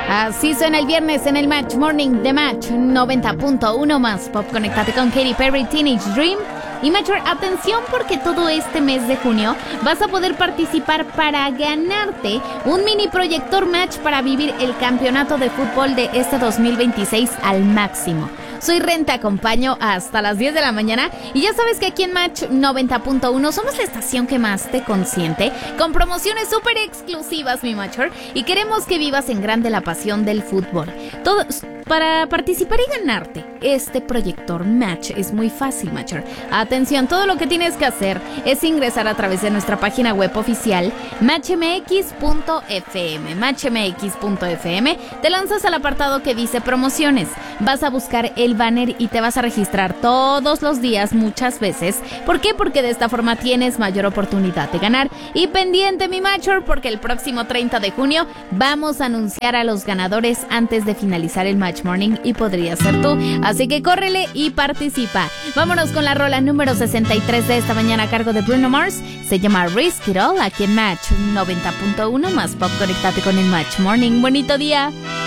Así suena el viernes en el Match Morning de Match 90.1 más Pop. Conéctate con Katy Perry, Teenage Dream. Y Matcher, atención, porque todo este mes de junio vas a poder participar para ganarte un mini proyector Match para vivir el campeonato de fútbol de este 2026 al máximo. Soy Ren, te acompaño hasta las 10 de la mañana y ya sabes que aquí en Match 90.1 somos la estación que más te consiente, con promociones súper exclusivas, mi Matcher, y queremos que vivas en grande la pasión del fútbol. Todos para participar y ganarte este proyector Match es muy fácil, Matcher. Atención, todo lo que tienes que hacer es ingresar a través de nuestra página web oficial matchmx.fm. Matchmx.fm, te lanzas al apartado que dice promociones, vas a buscar el banner y te vas a registrar todos los días, muchas veces. ¿Por qué? Porque de esta forma tienes mayor oportunidad de ganar. Y pendiente, mi Matcher, porque el próximo 30 de junio vamos a anunciar a los ganadores antes de finalizar el Match Morning y podría ser tú. Así que córrele y participa. Vámonos con la rola número 63 de esta mañana a cargo de Bruno Mars. Se llama Risk It All aquí en Match 90.1 más Pop. Conéctate con el Match Morning. Bonito día.